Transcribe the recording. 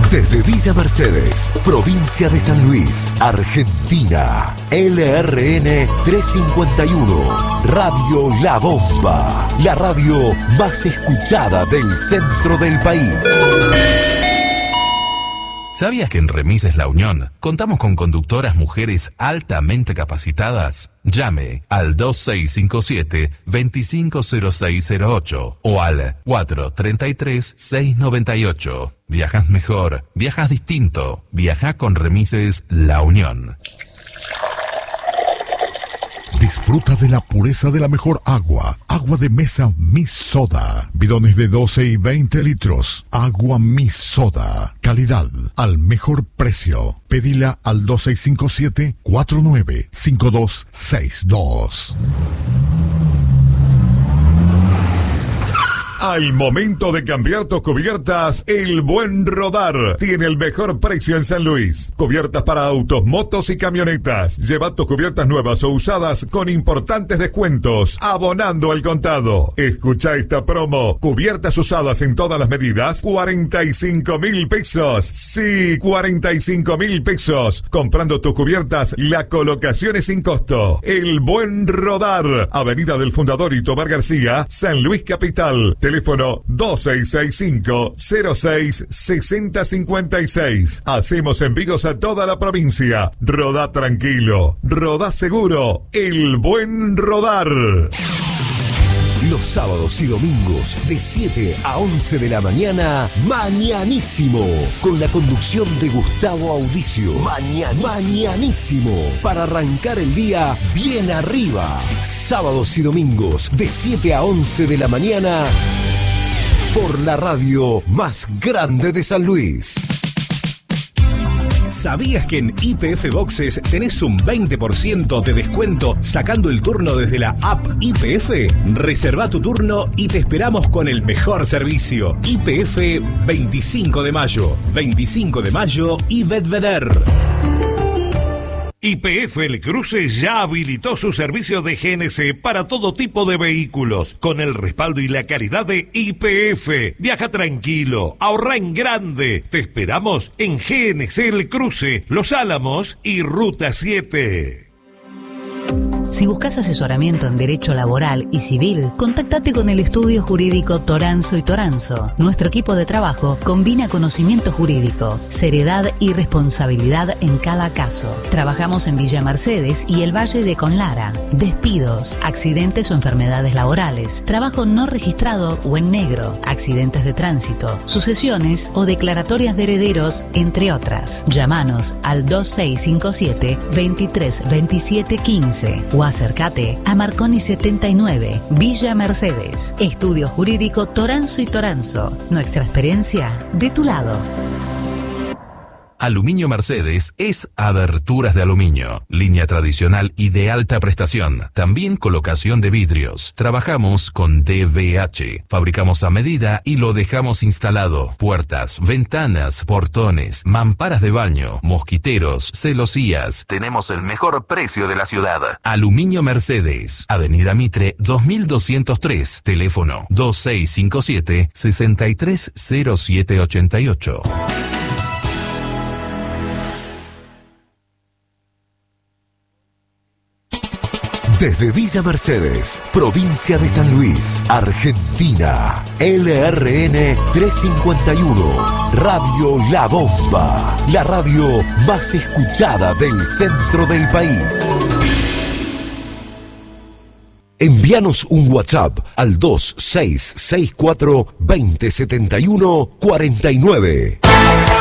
Desde Villa Mercedes, provincia de San Luis, Argentina, LRN 351, Radio La Bomba, la radio más escuchada del centro del país. ¿Sabías que en Remises La Unión contamos con conductoras mujeres altamente capacitadas? Llame al 2657-250608 o al 433-698. Viajas mejor, viajas distinto, viaja con Remises La Unión. Disfruta de la pureza de la mejor agua. Agua de mesa Miss Soda. Bidones de 12 y 20 litros. Agua Miss Soda. Calidad al mejor precio. Pedila al 2657-495262. Al momento de cambiar tus cubiertas, El Buen Rodar tiene el mejor precio en San Luis. Cubiertas para autos, motos y camionetas. Lleva tus cubiertas nuevas o usadas con importantes descuentos, abonando al contado. Escucha esta promo. Cubiertas usadas en todas las medidas, 45.000 pesos. Sí, 45.000 pesos. Comprando tus cubiertas, la colocación es sin costo. El Buen Rodar. Avenida del Fundador y Tobar García, San Luis Capital. Teléfono 2665-06-6056. Hacemos envíos a toda la provincia. Rodá tranquilo, rodá seguro. El Buen Rodar. Los sábados y domingos de 7 a 11 de la mañana, Mañanísimo, con la conducción de Gustavo Audicio. Mañanísimo, para arrancar el día bien arriba. Sábados y domingos de 7 a 11 de la mañana, por la radio más grande de San Luis. ¿Sabías que en YPF Boxes tenés un 20% de descuento sacando el turno desde la app YPF? Reserva tu turno y te esperamos con el mejor servicio. YPF 25 de mayo. 25 de mayo y Bedveder. YPF El Cruce ya habilitó su servicio de GNC para todo tipo de vehículos, con el respaldo y la calidad de YPF. Viaja tranquilo, ahorra en grande. Te esperamos en GNC El Cruce, Los Álamos y Ruta 7. Si buscas asesoramiento en derecho laboral y civil, contáctate con el estudio jurídico Toranzo y Toranzo. Nuestro equipo de trabajo combina conocimiento jurídico, seriedad y responsabilidad en cada caso. Trabajamos en Villa Mercedes y el Valle de Conlara. Despidos, accidentes o enfermedades laborales, trabajo no registrado o en negro, accidentes de tránsito, sucesiones o declaratorias de herederos, entre otras. Llámanos al 2657 232715 o acércate a Marconi 79, Villa Mercedes. Estudio Jurídico Toranzo y Toranzo. Nuestra experiencia de tu lado. Aluminio Mercedes es aberturas de aluminio, línea tradicional y de alta prestación. También colocación de vidrios. Trabajamos con DVH. Fabricamos a medida y lo dejamos instalado. Puertas, ventanas, portones, mamparas de baño, mosquiteros, celosías. Tenemos el mejor precio de la ciudad. Aluminio Mercedes. Avenida Mitre 2203. Teléfono 2657-630788. Desde Villa Mercedes, provincia de San Luis, Argentina, LRN 351, Radio La Bomba, la radio más escuchada del centro del país. Envíanos un WhatsApp al 2664 2071 49.